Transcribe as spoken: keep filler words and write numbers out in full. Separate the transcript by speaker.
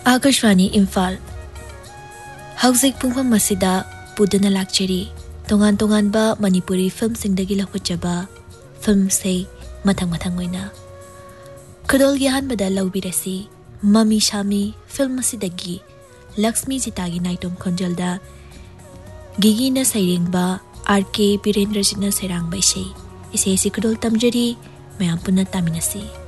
Speaker 1: Akashvani Imphal हौजिक पुंगफम मसिदा पुदना लाक्चरी तोंगान तोंगानबा Manipuri film सिंगदगी लखुचबा film से मथंग मथंग ओइना खदोल याहनबदा लौबिरसी mummy Shami film सिदगी Lakshmi जितागी नाइटोम खंजलदा गिगिना सैरेंगबा are के बीरेंद्र जिना सैरांग बैसे इसे इसे खदोल तमजरी मयाम पुना तामिनसी।